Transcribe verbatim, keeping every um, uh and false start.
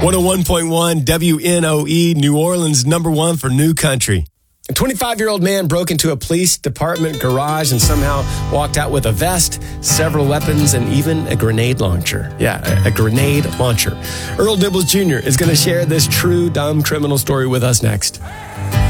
one oh one point one W N O E, New Orleans, number one for new country. A twenty-five-year-old man broke into a police department garage and somehow walked out with a vest, several weapons, and even a grenade launcher. Yeah, a, a grenade launcher. Earl Dibbles Junior is going to share this true dumb criminal story with us next.